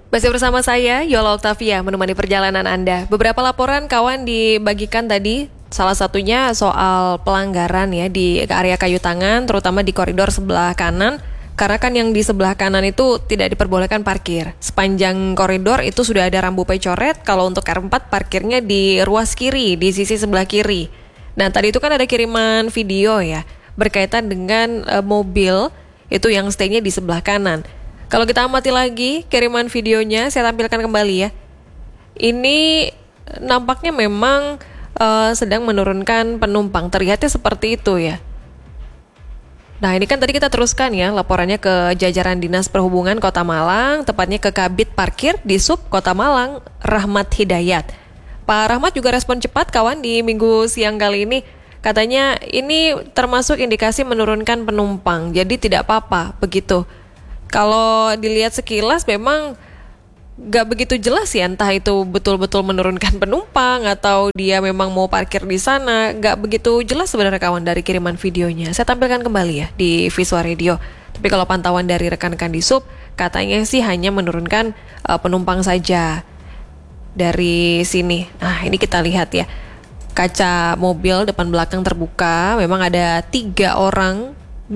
Masih bersama saya, Yola Oktavia, menemani perjalanan Anda. Beberapa laporan kawan dibagikan tadi, salah satunya soal pelanggaran ya di area kayu tangan, terutama di koridor sebelah kanan. Karena kan yang di sebelah kanan itu tidak diperbolehkan parkir. Sepanjang koridor itu sudah ada rambu coret, kalau untuk R4 parkirnya di ruas kiri, di sisi sebelah kiri. Nah tadi itu kan ada kiriman video ya, berkaitan dengan mobil itu yang stay-nya di sebelah kanan. Kalau kita amati lagi kiriman videonya, saya tampilkan kembali ya. Ini nampaknya memang sedang menurunkan penumpang, terlihatnya seperti itu ya. Nah ini kan tadi kita teruskan ya laporannya ke jajaran Dinas Perhubungan Kota Malang, tepatnya ke Kabid Parkir di Sub Kota Malang, Rahmat Hidayat. Pak Rahmat juga respon cepat kawan di minggu siang kali ini. Katanya ini termasuk indikasi menurunkan penumpang, jadi tidak apa-apa begitu. Kalau dilihat sekilas memang gak begitu jelas ya, entah itu betul-betul menurunkan penumpang atau dia memang mau parkir di sana. Gak begitu jelas sebenarnya kawan dari kiriman videonya. Saya tampilkan kembali ya di Visual Radio. Tapi kalau pantauan dari rekan-rekan di Sub, katanya sih hanya menurunkan penumpang saja dari sini. Nah ini kita lihat ya, kaca mobil depan belakang terbuka. Memang ada 3 orang.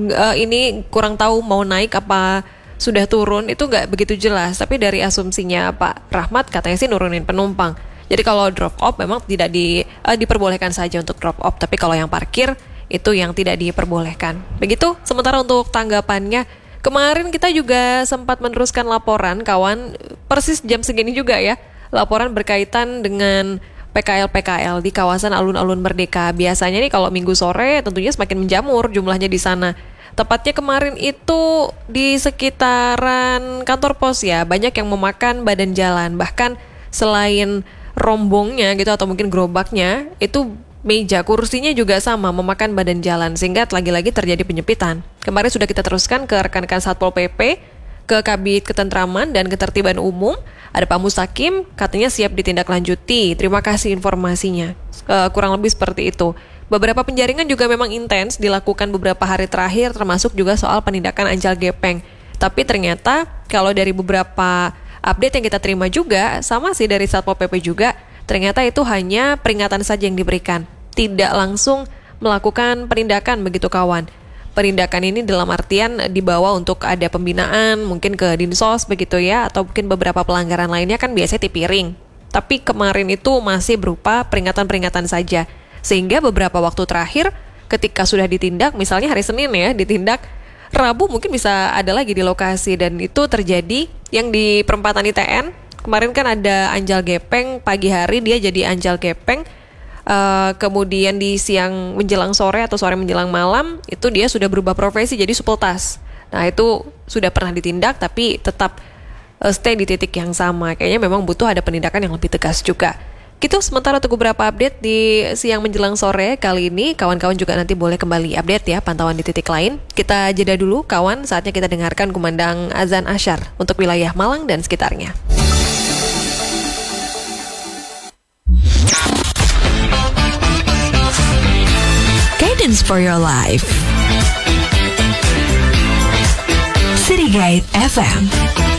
Ini kurang tahu mau naik apa sudah turun, itu nggak begitu jelas. Tapi dari asumsinya Pak Rahmat katanya sih nurunin penumpang. Jadi kalau drop off memang tidak diperbolehkan saja untuk drop off. Tapi kalau yang parkir itu yang tidak diperbolehkan. Begitu. Sementara untuk tanggapannya, kemarin kita juga sempat meneruskan laporan kawan, persis jam segini juga ya. Laporan berkaitan dengan PKL-PKL di kawasan alun-alun Merdeka. Biasanya nih kalau minggu sore tentunya semakin menjamur jumlahnya di sana. Tepatnya kemarin itu di sekitaran kantor pos ya, banyak yang memakan badan jalan. Bahkan selain rombongnya gitu atau mungkin gerobaknya, itu meja kursinya juga sama memakan badan jalan, sehingga lagi-lagi terjadi penyempitan. Kemarin sudah kita teruskan ke rekan-rekan Satpol PP, ke Kabid Ketentraman dan Ketertiban Umum. Ada Pak Mustaqim, katanya siap ditindaklanjuti. Terima kasih informasinya. Kurang lebih seperti itu. Beberapa penjaringan juga memang intens dilakukan beberapa hari terakhir, termasuk juga soal penindakan anjal gepeng. Tapi ternyata kalau dari beberapa update yang kita terima juga, sama sih dari Satpol PP juga, ternyata itu hanya peringatan saja yang diberikan. Tidak langsung melakukan penindakan begitu kawan. Penindakan ini dalam artian dibawa untuk ada pembinaan, mungkin ke Dinsos begitu ya, atau mungkin beberapa pelanggaran lainnya kan biasanya tipiring. Tapi kemarin itu masih berupa peringatan-peringatan saja. Sehingga beberapa waktu terakhir ketika sudah ditindak, misalnya hari Senin ya, ditindak, Rabu mungkin bisa ada lagi di lokasi. Dan itu terjadi yang di perempatan ITN. Kemarin kan ada anjal gepeng, pagi hari dia jadi anjal gepeng. Kemudian di siang menjelang sore atau sore menjelang malam, itu dia sudah berubah profesi jadi supeltas. Nah itu sudah pernah ditindak tapi tetap stay di titik yang sama. Kayaknya memang butuh ada penindakan yang lebih tegas juga. Gitu, sementara untuk beberapa update di siang menjelang sore kali ini, kawan-kawan juga nanti boleh kembali update ya pantauan di titik lain. Kita jeda dulu kawan, saatnya kita dengarkan kumandang azan asyar untuk wilayah Malang dan sekitarnya. Guidance for your life. City Guide FM.